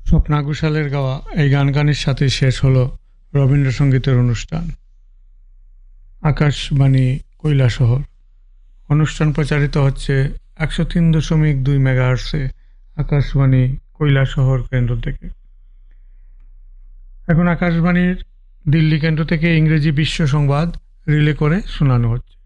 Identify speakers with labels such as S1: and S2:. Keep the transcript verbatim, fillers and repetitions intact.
S1: স্বপ্না ঘোষালের গাওয়া এই গান গানের সাথে শেষ হলো রবীন্দ্রসঙ্গীতের অনুষ্ঠান। আকাশবাণী কৈলাসহর অনুষ্ঠান প্রচারিত হচ্ছে একশো তিন দশমিক দুই মেগাহার্টসে আকাশবাণী কৈলাসহর কেন্দ্র থেকে। এখন আকাশবাণীর দিল্লি কেন্দ্র থেকে ইংরেজি বিশ্ব সংবাদ রিলে করে শোনানো হচ্ছে।